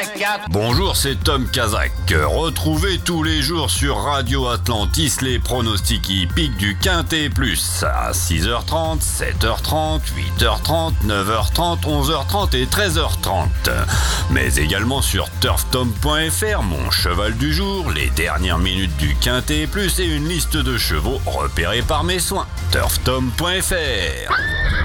4. Bonjour, c'est Tom Kazak. Retrouvez tous les jours sur Radio Atlantis les pronostics hippiques du Quintet Plus à 6h30, 7h30, 8h30, 9h30, 11h30 et 13h30. Mais également sur turftom.fr, mon cheval du jour, les dernières minutes du Quintet Plus et une liste de chevaux repérés par mes soins. turftom.fr.